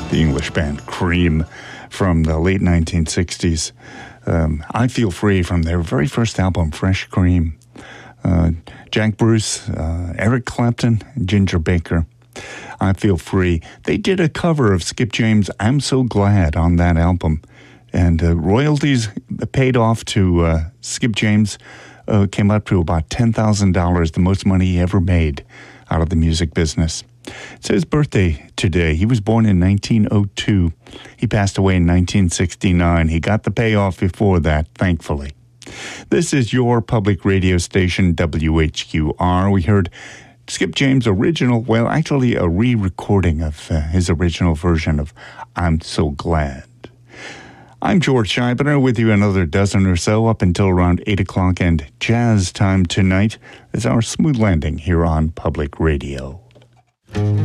the English band Cream from the late 1960s. I Feel Free from their very first album, Fresh Cream. Jack Bruce, Eric Clapton, Ginger Baker. I Feel Free. They did a cover of Skip James' I'm So Glad on that album. And royalties paid off to Skip James came up to about $10,000, the most money he ever made out of the music business. It's his birthday today. He was born in 1902. He passed away in 1969. He got the payoff before that, thankfully. This is your public radio station, WHQR. We heard Skip James' original, well, actually a re-recording of his original version of I'm So Glad. I'm George Scheibner with you another dozen or so up until around 8 o'clock, and jazz time tonight is our smooth landing here on Public Radio.